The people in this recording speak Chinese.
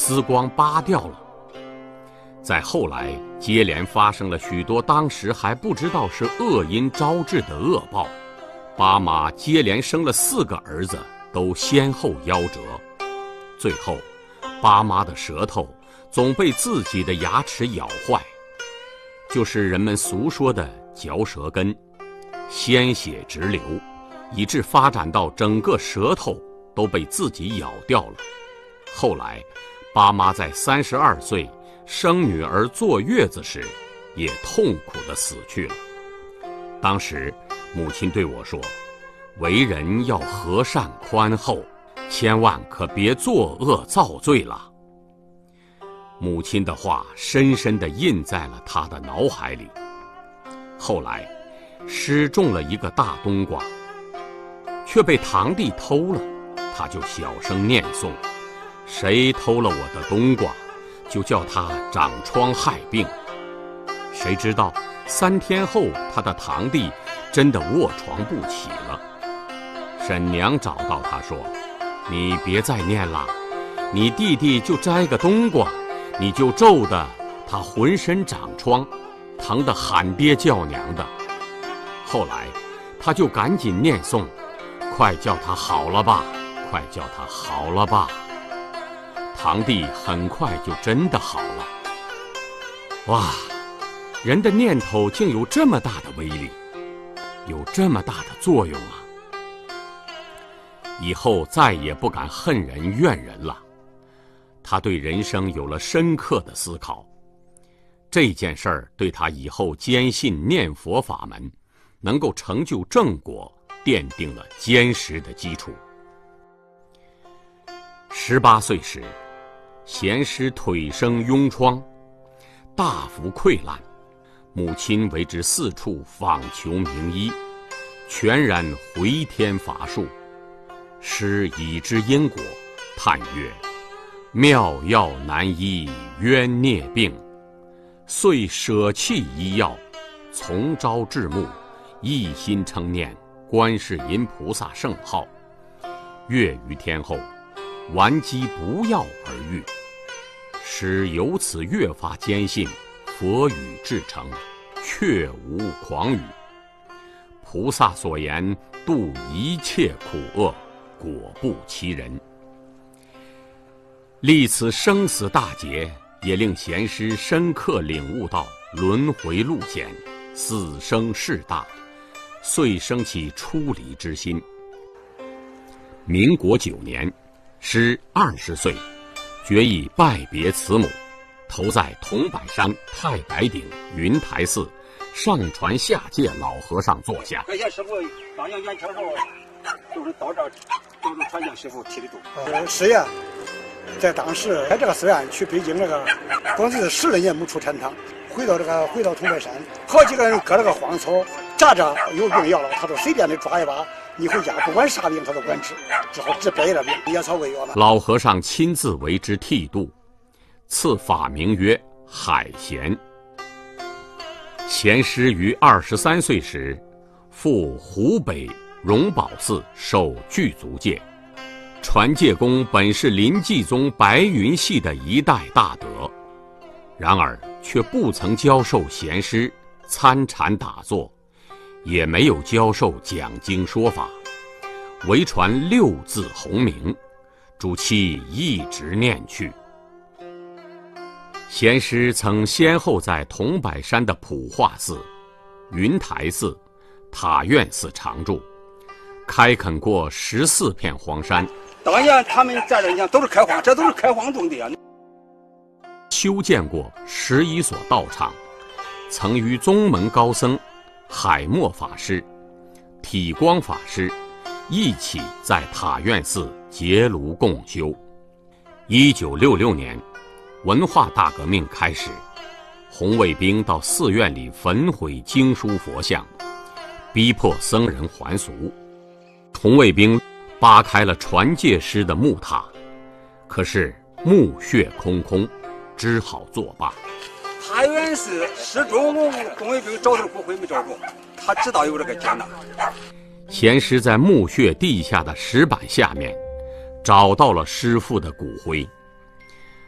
丝光扒掉了。再后来，接连发生了许多当时还不知道是恶因招致的恶报。巴妈接连生了4个儿子，都先后夭折。最后，巴妈的舌头总被自己的牙齿咬坏，就是人们俗说的嚼舌根，鲜血直流，以致发展到整个舌头都被自己咬掉了。后来，巴妈在32岁生女儿坐月子时，也痛苦地死去了。当时，母亲对我说：“为人要和善宽厚，千万可别作恶造罪了。”母亲的话深深地印在了他的脑海里。后来，失种了一个大冬瓜，却被堂弟偷了，他就小声念诵：“谁偷了我的冬瓜，就叫他长疮害病。”谁知道3天后，他的堂弟真的卧床不起了。婶娘找到他说：“你别再念了，你弟弟就摘个冬瓜，你就咒得他浑身长疮，疼得喊爹叫娘的。”后来他就赶紧念诵：“快叫他好了吧，快叫他好了吧。”堂弟很快就真的好了。哇，人的念头竟有这么大的威力，有这么大的作用啊！以后再也不敢恨人怨人了。他对人生有了深刻的思考，这件事儿对他以后坚信念佛法门能够成就正果奠定了坚实的基础。18岁时，贤师腿生痈疮，大幅溃烂，母亲为之四处访求名医，全然回天乏术。师已知因果，叹曰：“妙药难医冤孽病。”遂舍弃医药，从朝至暮，一心称念观世音菩萨圣号。月余天后，顽疾不药而愈。师由此越发坚信佛语至诚，确无诳语。菩萨所言度一切苦厄，果不其人。历此生死大劫，也令贤师深刻领悟到轮回路险，死生事大，遂生起出离之心。民国9年，师20岁，决意拜别慈母，投在桐柏山太白顶云台寺上传下界老和尚座下。 感谢师傅当年元朝时候，就是到这儿，就是传向师傅提的度。 师爷在当时在这个寺院去北京那个，光是10来年没出禅堂，回到桐柏山，好几个人割了个荒草，扎着有病要了，他都随便的抓一把，你回家不管啥病他都管治，只好治别的病，野草喂药了。 老和尚亲自为之剃度，赐法名曰海贤。贤师于23岁时，赴湖北荣宝寺受具足戒。传戒功本是临济宗白云系的一代大德，然而却不曾教授贤师参禅打坐，也没有教授讲经说法，唯传6字洪名，主其一直念去。贤师曾先后在桐柏山的普化寺、云台寺、塔院寺常住，开垦过14片荒山。 当年他们在这讲都是开荒，这都是开荒种的啊。 修建过11所道场，曾与宗门高僧海默法师、体光法师一起在塔院寺结庐共修。1966年，文化大革命开始，红卫兵到寺院里焚毁经书佛像，逼迫僧人还俗。红卫兵扒开了传戒师的木塔，可是墓穴空空，只好作罢。 塔院寺始终红卫兵找头不回，没找着，他知道有这个劫难。 贤师在墓穴地下的石板下面找到了师父的骨灰，